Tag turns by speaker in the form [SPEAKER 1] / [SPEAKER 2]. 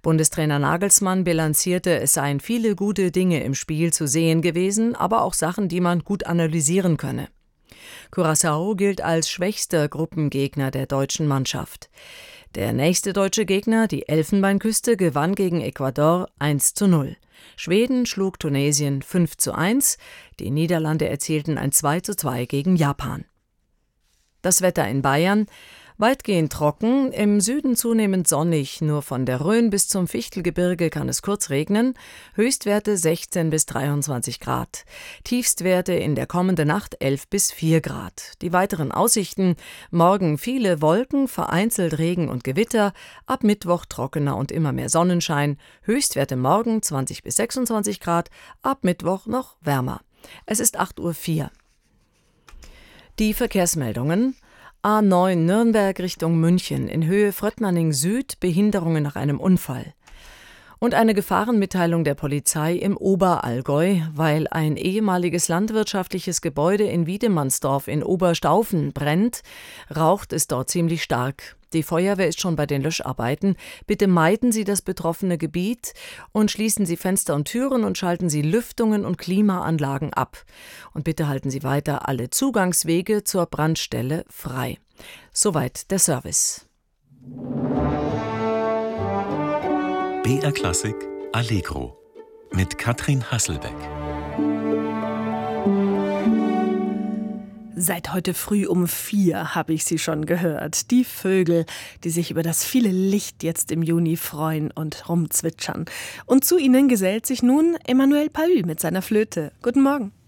[SPEAKER 1] Bundestrainer Nagelsmann bilanzierte, es seien viele gute Dinge im Spiel zu sehen gewesen, aber auch Sachen, die man gut analysieren könne. Curaçao gilt als schwächster Gruppengegner der deutschen Mannschaft. Der nächste deutsche Gegner, die Elfenbeinküste, gewann gegen Ecuador 1:0. Schweden schlug Tunesien 5:1, die Niederlande erzielten ein 2:2 gegen Japan. Das Wetter in Bayern: weitgehend trocken, im Süden zunehmend sonnig, nur von der Rhön bis zum Fichtelgebirge kann es kurz regnen, Höchstwerte 16 bis 23 Grad, Tiefstwerte in der kommenden Nacht 11 bis 4 Grad. Die weiteren Aussichten: morgen viele Wolken, vereinzelt Regen und Gewitter, ab Mittwoch trockener und immer mehr Sonnenschein, Höchstwerte morgen 20 bis 26 Grad, ab Mittwoch noch wärmer. Es ist 8:04 Uhr. Die Verkehrsmeldungen: A9 Nürnberg Richtung München, in Höhe Fröttmanning Süd, Behinderungen nach einem Unfall. Und eine Gefahrenmitteilung der Polizei im Oberallgäu, weil ein ehemaliges landwirtschaftliches Gebäude in Wiedemannsdorf in Oberstaufen brennt, raucht es dort ziemlich stark. Die Feuerwehr ist schon bei den Löscharbeiten. Bitte meiden Sie das betroffene Gebiet und schließen Sie Fenster und Türen und schalten Sie Lüftungen und Klimaanlagen ab. Und bitte halten Sie weiter alle Zugangswege zur Brandstelle frei. Soweit der Service.
[SPEAKER 2] BR Klassik Allegro mit Katrin Hasselbeck.
[SPEAKER 3] Seit heute früh um 4 habe ich sie schon gehört. Die Vögel, die sich über das viele Licht jetzt im Juni freuen und rumzwitschern. Und zu ihnen gesellt sich nun Emmanuel Pahü mit seiner Flöte. Guten Morgen.